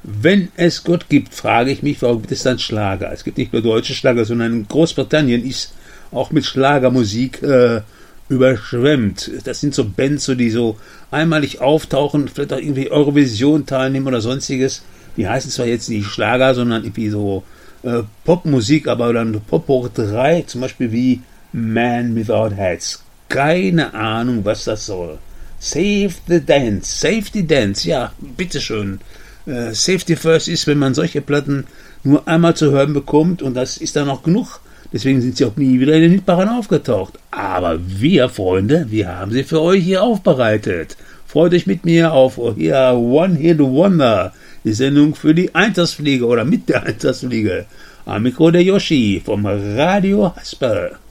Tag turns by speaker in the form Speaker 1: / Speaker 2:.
Speaker 1: Wenn es Gott gibt, frage ich mich, warum gibt es dann Schlager? Es gibt nicht nur deutsche Schlager, sondern Großbritannien ist auch mit Schlagermusik überschwemmt. Das sind so Bands, die so einmalig auftauchen, vielleicht auch irgendwie Eurovision teilnehmen oder sonstiges. Die heißen zwar jetzt nicht Schlager, sondern irgendwie so Popmusik, aber dann Pop hoch 3, zum Beispiel wie Man Without Hats. Keine Ahnung, was das soll. Save the Dance, ja, bitteschön. Safety First ist, wenn man solche Platten nur einmal zu hören bekommt, und das ist dann auch genug. Deswegen sind sie auch nie wieder in den Hitparade aufgetaucht. Aber wir, Freunde, wir haben sie für euch hier aufbereitet. Freut euch mit mir auf hier One Hit Wonder, die Sendung für die Eintagsfliege oder mit der Eintagsfliege. Am Mikro der Yoshi vom Radio Hasper.